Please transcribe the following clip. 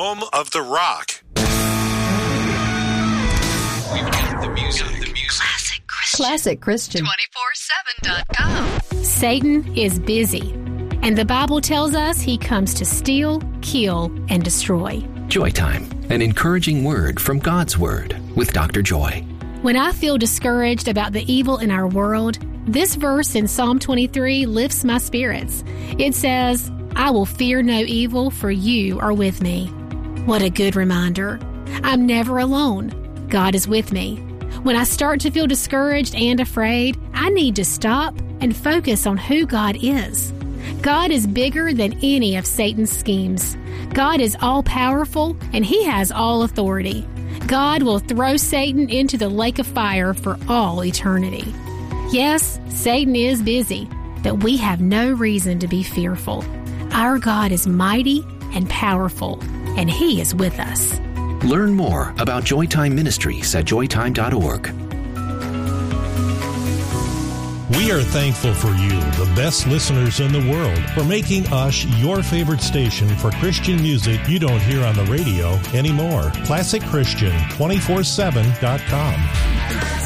home of the rock. We've got the music. Classic Christian. 247.com. Satan is busy, and the Bible tells us he comes to steal, kill, and destroy. Joy Time, an encouraging word from God's Word with Dr. Joy. When I feel discouraged about the evil in our world, this verse in Psalm 23 lifts my spirits. It says, "I will fear no evil, for you are with me." What a good reminder. I'm never alone. God is with me. When I start to feel discouraged and afraid, I need to stop and focus on who God is. God is bigger than any of Satan's schemes. God is all-powerful, and He has all authority. God will throw Satan into the lake of fire for all eternity. Yes, Satan is busy, but we have no reason to be fearful. Our God is mighty and powerful, and He is with us. Learn more about Joytime Ministries at joytime.org. We are thankful for you, the best listeners in the world, for making us your favorite station for Christian music you don't hear on the radio anymore. Classic Christian 247.com.